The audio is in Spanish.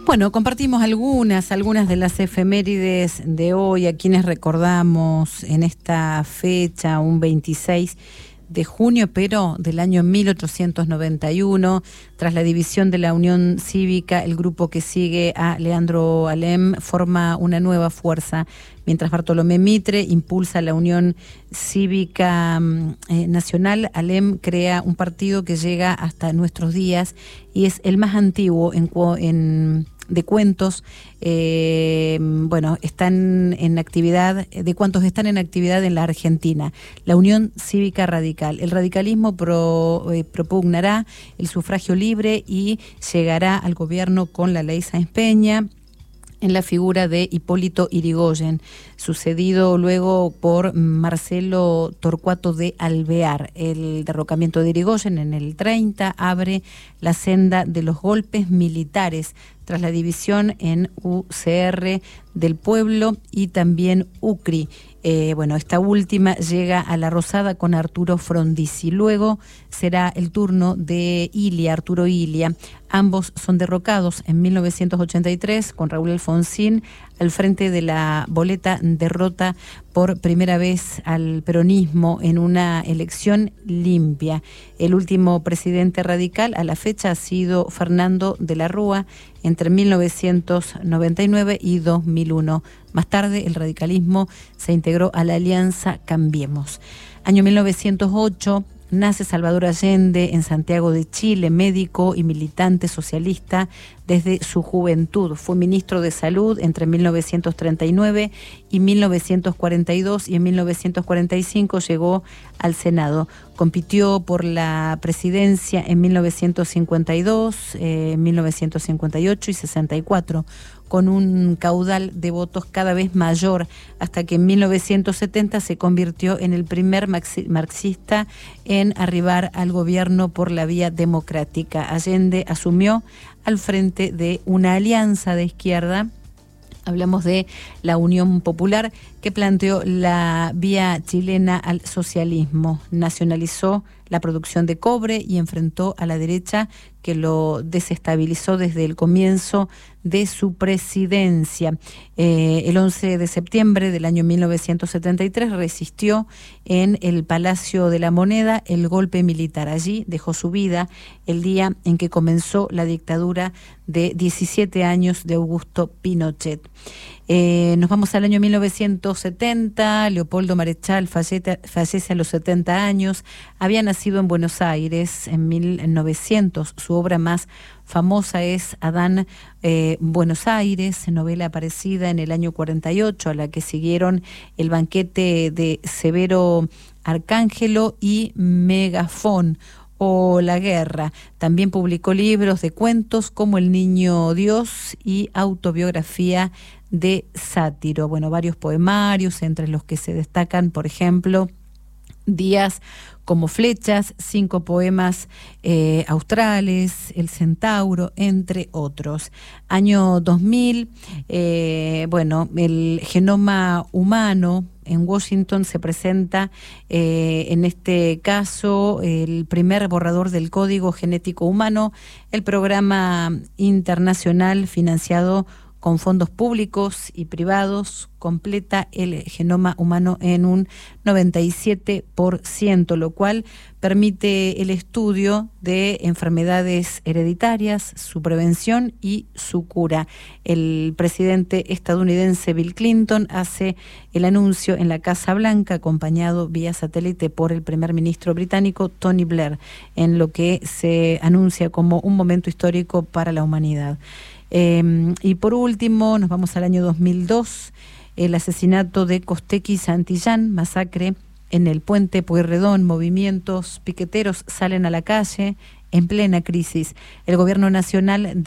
Bueno, compartimos algunas de las efemérides de hoy, a quienes recordamos en esta fecha, un 26 de junio, pero del año 1891, tras la división de la Unión Cívica, el grupo que sigue a Leandro Alem forma una nueva fuerza, mientras Bartolomé Mitre impulsa la Unión Cívica Nacional. Alem crea un partido que llega hasta nuestros días y es el más antiguo de cuentos. Están en actividad, de cuantos están en actividad en la Argentina. La Unión Cívica Radical. El radicalismo propugnará el sufragio libre y llegará al gobierno con la ley Sáenz Peña, en la figura de Hipólito Yrigoyen, sucedido luego por Marcelo Torcuato de Alvear. El derrocamiento de Yrigoyen en el 30 abre la senda de los golpes militares tras la división en UCR del Pueblo y también UCRI. Esta última llega a la Rosada con Arturo Frondizi. Luego será el turno de Arturo Illia. Ambos son derrocados en 1983 con Raúl Alfonsín al frente de la boleta. Derrota por primera vez al peronismo en una elección limpia. El último presidente radical a la fecha ha sido Fernando de la Rúa entre 1999 y 2001. Más tarde el radicalismo se integró a la Alianza Cambiemos. Año 1908. Nace Salvador Allende en Santiago de Chile, médico y militante socialista desde su juventud. Fue ministro de Salud entre 1939 y 1942 y en 1945 llegó al Senado. Compitió por la presidencia en 1952, 1958 y 64. Con un caudal de votos cada vez mayor, hasta que en 1970 se convirtió en el primer marxista en arribar al gobierno por la vía democrática. Allende asumió al frente de una alianza de izquierda. Hablamos de la Unión Popular, que planteó la vía chilena al socialismo. Nacionalizó la producción de cobre y enfrentó a la derecha, que lo desestabilizó desde el comienzo de su presidencia. El 11 de septiembre del año 1973 resistió en el Palacio de la Moneda el golpe militar. Allí dejó su vida el día en que comenzó la dictadura de 17 años de Augusto Pinochet. Nos vamos al año 1970. Leopoldo Marechal fallece a los 70 años. Había nacido en Buenos Aires en 1900. Su obra más famosa es Adán, Buenos Aires, novela aparecida en el año 48, a la que siguieron El banquete de Severo Arcángelo y Megafón o La guerra. También publicó libros de cuentos como El niño Dios y autobiografía de sátiro. Varios poemarios, entre los que se destacan, por ejemplo, Días como flechas, 5 poemas australes, El centauro, entre otros. Año 2000, el genoma humano. En Washington se presenta, en este caso, el primer borrador del Código Genético Humano, el programa internacional financiado con fondos públicos y privados, completa el genoma humano en un 97%, lo cual permite el estudio de enfermedades hereditarias, su prevención y su cura. El presidente estadounidense Bill Clinton hace el anuncio en la Casa Blanca, acompañado vía satélite por el primer ministro británico Tony Blair, en lo que se anuncia como un momento histórico para la humanidad. Y por último, nos vamos al año 2002, el asesinato de Costequi Santillán, masacre en el puente Pueyrredón. Movimientos piqueteros salen a la calle en plena crisis. El gobierno nacional